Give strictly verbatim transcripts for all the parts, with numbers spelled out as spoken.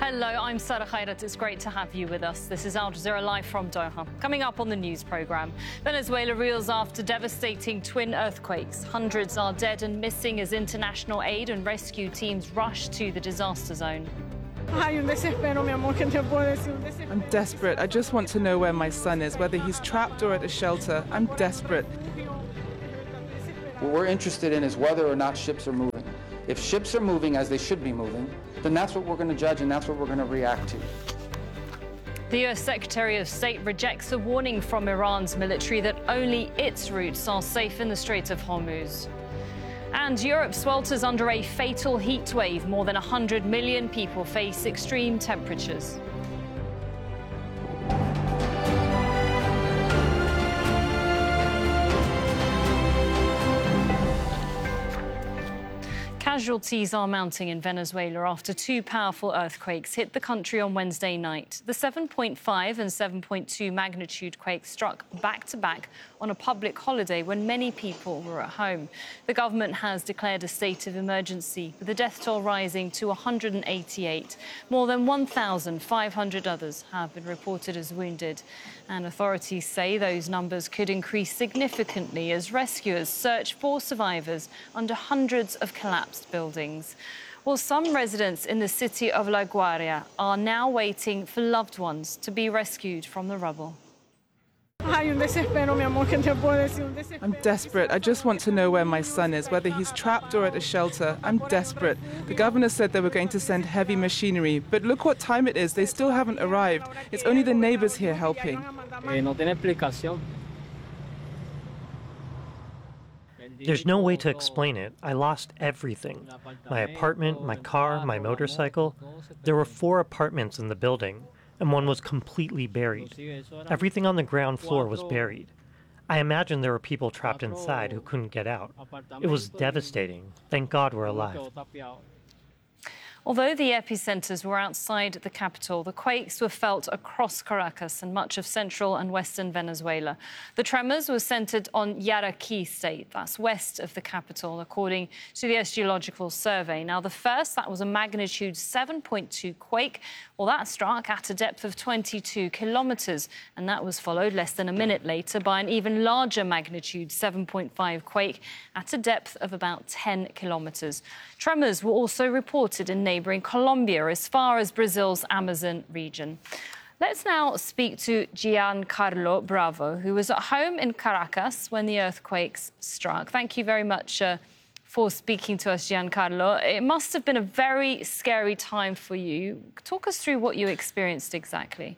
Hello, I'm Sarah Khairat. It's great to have you with us. This is Al Jazeera live from Doha. Coming up on the news programme, Venezuela reels after devastating twin earthquakes. Hundreds are dead and missing as international aid and rescue teams rush to the disaster zone. I'm desperate. I just want to know where my son is, whether he's trapped or at a shelter. I'm desperate. What we're interested in is whether or not ships are moving. If ships are moving as they should be moving, then that's what we're going to judge and that's what we're going to react to. The U S Secretary of State rejects a warning from Iran's military that only its routes are safe in the Strait of Hormuz. And Europe swelters under a fatal heat wave. More than one hundred million people face extreme temperatures. Casualties are mounting in Venezuela after two powerful earthquakes hit the country on Wednesday night. The seven point five and seven point two magnitude quakes struck back-to-back on a public holiday when many people were at home. The government has declared a state of emergency, with the death toll rising to one hundred eighty-eight. More than one thousand five hundred others have been reported as wounded. And authorities say those numbers could increase significantly as rescuers search for survivors under hundreds of collapsed buildings. Well, some residents in the city of La Guaira are now waiting for loved ones to be rescued from the rubble. I'm desperate. I just want to know where my son is, whether he's trapped or at a shelter. I'm desperate. The governor said they were going to send heavy machinery, but look what time it is. They still haven't arrived. It's only the neighbors here helping. There's no way to explain it. I lost everything. My apartment, my car, my motorcycle. There were four apartments in the building, and one was completely buried. Everything on the ground floor was buried. I imagine there were people trapped inside who couldn't get out. It was devastating. Thank God we're alive. Although the epicenters were outside the capital, the quakes were felt across Caracas and much of central and western Venezuela. The tremors were centered on Yaraquí state, that's west of the capital, according to the Geological Survey. Now, the first, that was a magnitude seven point two quake. Well, that struck at a depth of twenty-two kilometers, and that was followed less than a minute later by an even larger magnitude seven point five quake at a depth of about ten kilometers. Tremors were also reported in neighbouring Colombia as far as Brazil's Amazon region. Let's now speak to Giancarlo Bravo, who was at home in Caracas when the earthquakes struck. Thank you very much uh, for speaking to us, Giancarlo. It must have been a very scary time for you. Talk us through what you experienced exactly.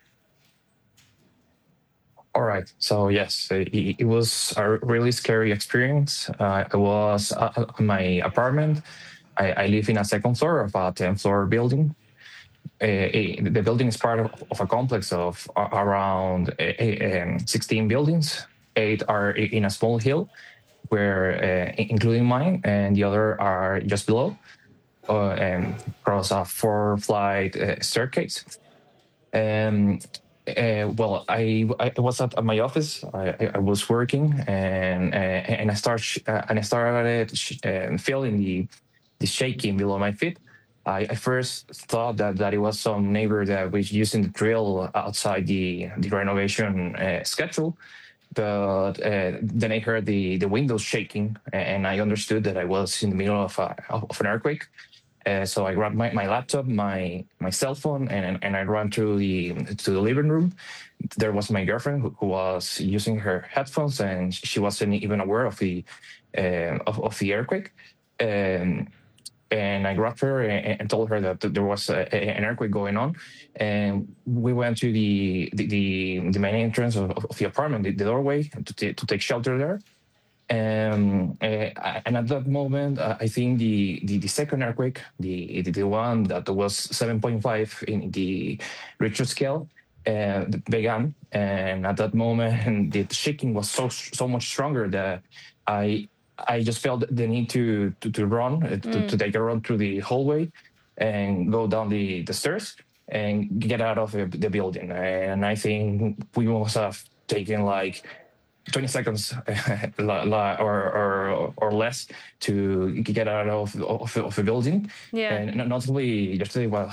All right. So, yes, it, it was a really scary experience. Uh, I was uh, in my apartment. I, I live in a second floor of a ten-floor building. Uh, the building is part of, of a complex of uh, around uh, sixteen buildings. Eight are in a small hill, where uh, including mine, and the other are just below, uh, and across a four-flight uh, staircase. Um, Uh, well, I, I was at, at my office. I, I was working, and uh, and I start uh, and I started uh, feeling the the shaking below my feet. I, I first thought that, that it was some neighbor that was using the drill outside the the renovation uh, schedule, but uh, then I heard the the windows shaking, and I understood that I was in the middle of a, of an earthquake. Uh, so I grabbed my, my laptop, my my cell phone, and and I ran to the to the living room. There was my girlfriend who, who was using her headphones, and she wasn't even aware of the uh, of, of the earthquake. Um, and I grabbed her and, and told her that there was a, a, an earthquake going on. And we went to the the, the, the main entrance of, of the apartment, the, the doorway, to, t- to take shelter there. Um, uh, and at that moment, uh, I think the, the, the second earthquake, the, the the one that was seven point five in the Richter scale, uh, began. And at that moment, the shaking was so so much stronger that I I just felt the need to to, to run, uh, to, mm. to take a run through the hallway and go down the, the stairs and get out of the, the building. And I think we must have taken like twenty seconds or, or or less to get out of of, of a building. Yeah. And not only yesterday, well,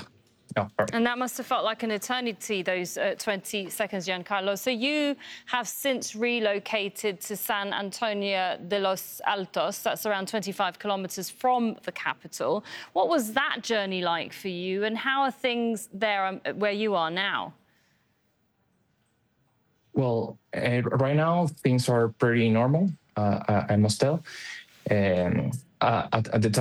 Oh, sorry. And that must have felt like an eternity, those uh, twenty seconds, Giancarlo. So you have since relocated to San Antonio de los Altos. That's around twenty-five kilometers from the capital. What was that journey like for you, and how are things there um, where you are now? Well, uh, right now things are pretty normal, uh, I, I must tell. Um, uh, at, at the time